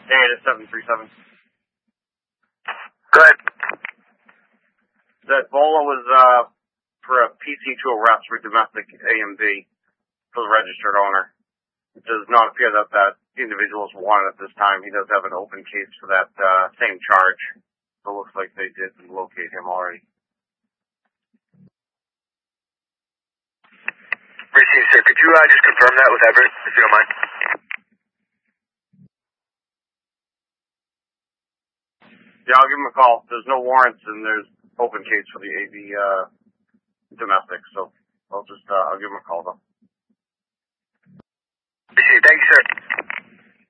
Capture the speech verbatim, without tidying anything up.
Hey, it is seven three seven. Go ahead. That Bola was uh, for a P C to arrest for domestic A M B for the registered owner. It does not appear that that individual is wanted at this time. He does have an open case for that uh, same charge. So it looks like they did locate him already. Received, sir. Could you uh, just confirm that with Everett, if you don't mind? Yeah, I'll give him a call. There's no warrants and there's open case for the A V uh, domestic, so I'll just uh, I'll give him a call though. Received. Thank you, sir.